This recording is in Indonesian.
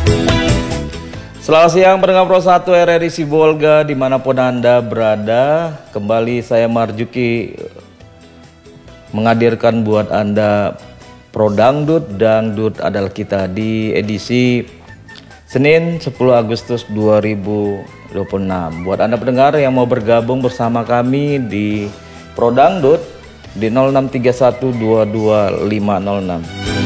Selamat siang pendengar Pro 1 RRI Sibolga dimanapun Anda berada. Kembali saya Marjuki menghadirkan buat Anda Pro Dangdut. Dangdut adalah kita di edisi Senin 10 Agustus 2026. Buat Anda pendengar yang mau bergabung bersama kami di Pro Dangdut di 0631220506.